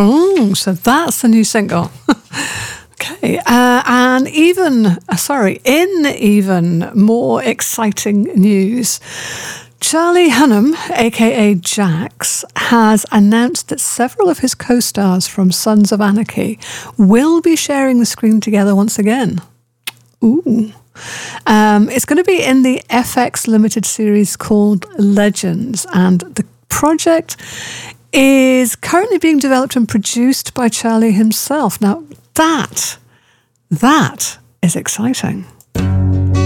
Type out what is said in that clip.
Oh, so that's the new single. Okay, and in even more exciting news, Charlie Hunnam, aka Jax, has announced that several of his co-stars from Sons of Anarchy will be sharing the screen together once again. Ooh. It's going to be in the FX limited series called Legends, and the project is currently being developed and produced by Charlie himself. Now, that is exciting.